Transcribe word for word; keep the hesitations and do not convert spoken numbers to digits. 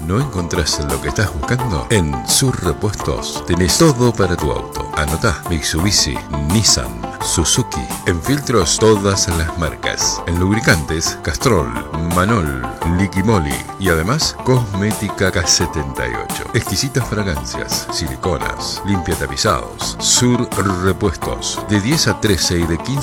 ¿No encontrás lo que estás buscando? En Sur Repuestos tenés todo para tu auto. Anotá: Mitsubishi, Nissan, Suzuki. En filtros, todas las marcas. En lubricantes, Castrol, Manol, Liquimoli. Y además, cosmética K setenta y ocho. Exquisitas fragancias, siliconas, limpia tapizados. Sur Repuestos. De diez a trece y de quince